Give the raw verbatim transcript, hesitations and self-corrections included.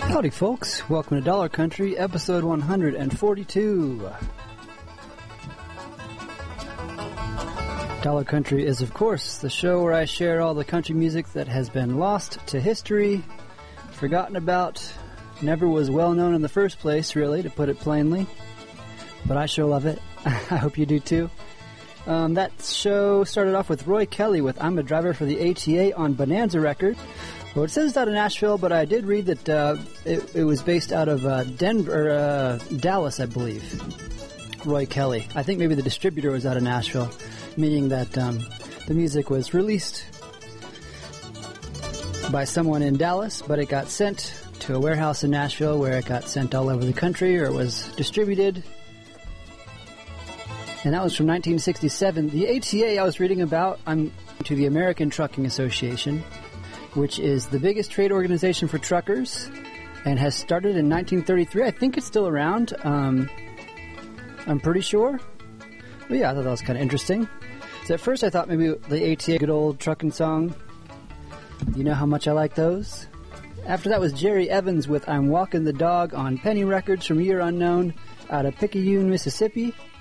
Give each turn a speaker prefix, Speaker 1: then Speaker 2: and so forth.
Speaker 1: Howdy, folks. Welcome to Dollar Country, episode one hundred forty-two. Dollar Country is, of course, the show where I share all the country music that has been lost to history, forgotten about, never was well known in the first place, really, to put it plainly. But I sure love it. I hope you do too. Um, that show started off with Roy Kelly with I'm a Driver for the A T A on Bonanza Records. Well, it says it's out of Nashville, but I did read that uh, it, it was based out of uh, Denver, uh, Dallas, I believe. Roy Kelly. I think maybe the distributor was out of Nashville, meaning that um, the music was released by someone in Dallas, but it got sent to a warehouse in Nashville where it got sent all over the country, or it was distributed. And that was from nineteen sixty-seven. The A T A I was reading about, I'm to the American Trucking Association, which is the biggest trade organization for truckers, and has started in nineteen thirty-three. I think it's still around. Um, I'm pretty sure. But yeah, I thought that was kind of interesting. So at first I thought maybe the A T A, good old trucking song. You know how much I like those? After that was Jerry Evans with I'm Walking the Dog on Penny Records from Year Unknown out of Picayune, Mississippi.